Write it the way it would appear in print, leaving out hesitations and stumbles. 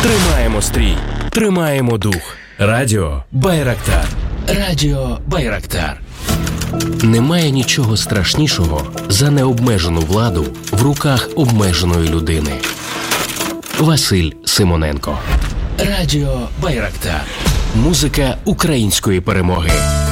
Тримаємо стрій, тримаємо дух. Радіо Байрактар. Радіо Байрактар. Немає нічого страшнішого за необмежену владу в руках обмеженої людини. Василь Симоненко. Радіо Байрактар. Музика української перемоги.